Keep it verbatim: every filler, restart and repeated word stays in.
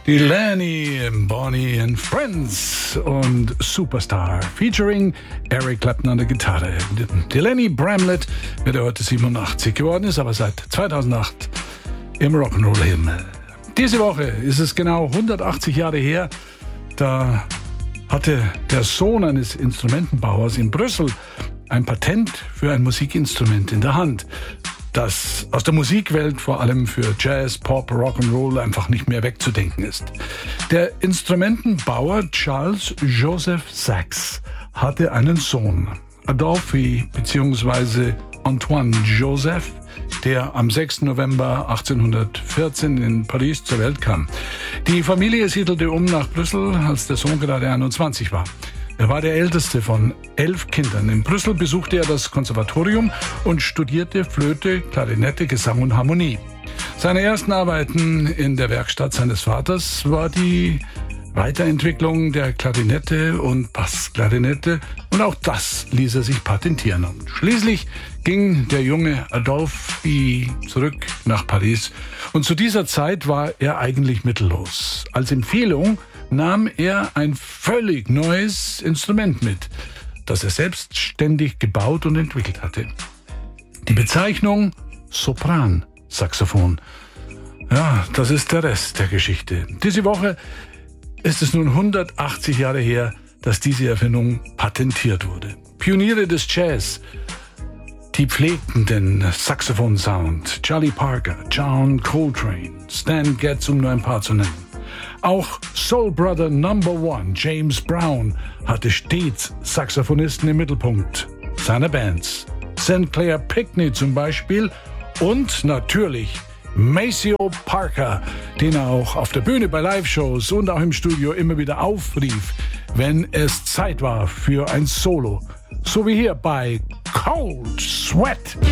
Delaney, Bonnie and Friends und Superstar featuring Eric Clapton an der Gitarre. Delaney Bramlett wird heute siebenundachtzig geworden, ist aber seit zweitausendacht im Rock'n'Roll-Himmel. Diese Woche ist es genau hundertachtzig Jahre her, da hatte der Sohn eines Instrumentenbauers in Brüssel ein Patent für ein Musikinstrument in der Hand, das aus der Musikwelt vor allem für Jazz, Pop, Rock'n'Roll einfach nicht mehr wegzudenken ist. Der Instrumentenbauer Charles Joseph Sax hatte einen Sohn, Adolphe bzw. Antoine Joseph, der am sechsten November achtzehnhundertvierzehn in Paris zur Welt kam. Die Familie siedelte um nach Brüssel, als der Sohn gerade einundzwanzig war. Er war der älteste von elf Kindern. In Brüssel besuchte er das Konservatorium und studierte Flöte, Klarinette, Gesang und Harmonie. Seine ersten Arbeiten in der Werkstatt seines Vaters war die Weiterentwicklung der Klarinette und Bassklarinette, und auch das ließ er sich patentieren. Und schließlich ging der junge Adolphe zurück nach Paris, und zu dieser Zeit war er eigentlich mittellos. Als Empfehlung nahm er ein völlig neues Instrument mit, das er selbstständig gebaut und entwickelt hatte. Die Bezeichnung Sopran-Saxophon. Ja, das ist der Rest der Geschichte. Diese Woche ist es nun hundertachtzig Jahre her, dass diese Erfindung patentiert wurde. Pioniere des Jazz, die pflegten den Saxophon-Sound. Charlie Parker, John Coltrane, Stan Getz, um nur ein paar zu nennen. Auch Soul Brother Number One, James Brown, hatte stets Saxophonisten im Mittelpunkt seiner Bands. Saint Clair Pickney zum Beispiel und natürlich Maceo Parker, den er auch auf der Bühne bei Live-Shows und auch im Studio immer wieder aufrief, wenn es Zeit war für ein Solo. So wie hier bei Cold Sweat.